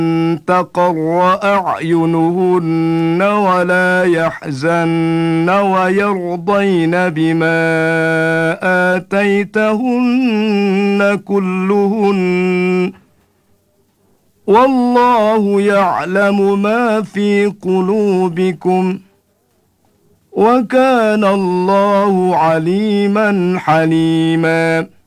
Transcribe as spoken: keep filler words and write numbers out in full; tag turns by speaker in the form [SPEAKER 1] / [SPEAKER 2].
[SPEAKER 1] تقر أعينهن ولا يحزن ويرضين بما آتيتهن كلهن والله يعلم ما في قلوبكم وكان الله عليما حليما.